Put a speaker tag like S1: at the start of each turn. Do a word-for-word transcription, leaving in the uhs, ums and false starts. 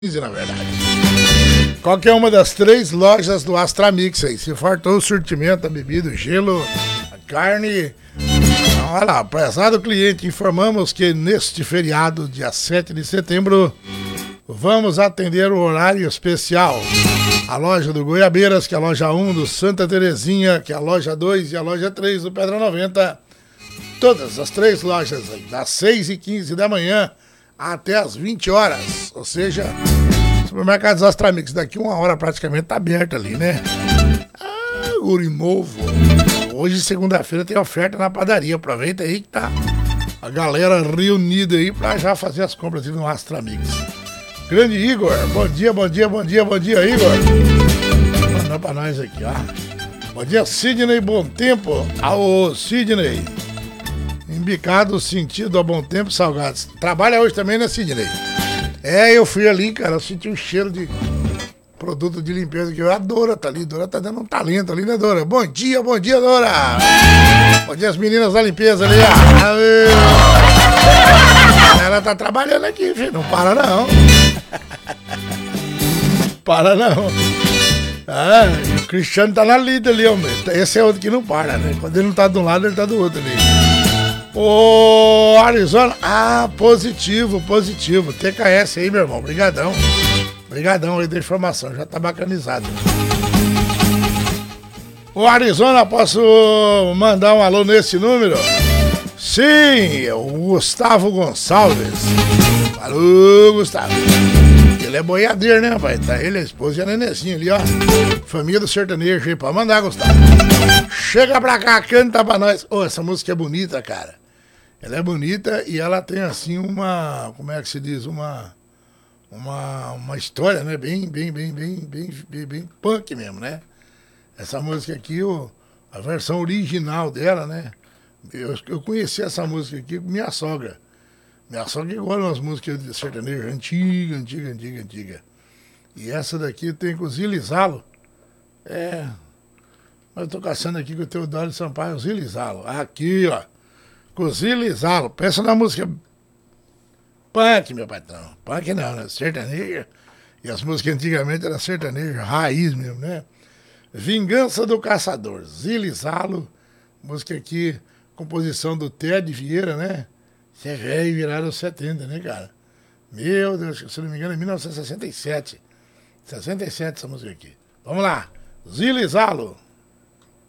S1: na verdade. Qualquer uma das três lojas do Astramix aí. Se fartou o surtimento, a bebida, o gelo, a carne. Então, olha lá, prezado cliente, informamos que neste feriado, dia sete de setembro, vamos atender o horário especial. A loja do Goiabeiras, que é a loja um do Santa Terezinha, que é a loja dois e a loja três do Pedra noventa. Todas as três lojas aí, das seis e quinze da manhã até as vinte horas. Ou seja, supermercado dos Astramix, daqui uma hora praticamente tá aberto ali, né? Ah, guri novo. Hoje, segunda-feira, tem oferta na padaria. Aproveita aí que tá a galera reunida aí pra já fazer as compras ali no Astramix. Grande Igor, bom dia, bom dia, bom dia, bom dia, Igor. Mandar pra nós aqui, ó. Bom dia, Sidney, bom tempo. Alô, Sidney. Embicado, sentido a bom tempo, salgados. Trabalha hoje também, né, Sidney? É, eu fui ali, cara, eu senti um cheiro de produto de limpeza que eu adoro, tá ali. Dora tá dando um talento ali, né, Dora? Bom dia, bom dia, Dora. Bom dia, as meninas da limpeza ali, ó. Ela tá trabalhando aqui, filho, não para não. Para não. Ah, o Cristiano tá na lida ali, homem. Esse é outro que não para, né? Quando ele não tá de um lado, ele tá do outro ali. Ô, Arizona, ah, positivo, positivo. T K S aí, meu irmão, obrigadão. Obrigadão aí da informação, já tá bacanizado. Ô, Arizona, posso mandar um alô nesse número? Sim, é o Gustavo Gonçalves. Alô, Gustavo. Ele é boiadeiro, né, rapaz? Tá ele, a esposa e a nenezinha ali, ó. Família do sertanejo aí, pode mandar, Gustavo. Chega pra cá, canta pra nós. Ô, essa música é bonita, cara. Ela é bonita e ela tem, assim, uma... Como é que se diz? Uma... Uma, uma história, né? Bem, bem, bem, bem, bem, bem, bem punk mesmo, né? Essa música aqui, ó, a versão original dela, né? Eu, eu conheci essa música aqui com minha sogra. Minha sogra igual umas músicas de sertanejo antiga, antiga, antiga, antiga. E essa daqui tem com o Zilizalo. É... Mas eu tô caçando aqui com o Teodoro Sampaio, o Zilizalo. Aqui, ó. Com o Zilizalo. Pensa na música punk, meu patrão. Punk não, né? Sertanejo. E as músicas antigamente eram sertanejo, raiz mesmo, né? Vingança do Caçador. Zilizalo. Música aqui, composição do Ted Vieira, né? Você é velho, viraram os setenta, né, cara? Meu Deus, se não me engano, é mil novecentos e sessenta e sete. sessenta e sete essa música aqui. Vamos lá. Zilizalo.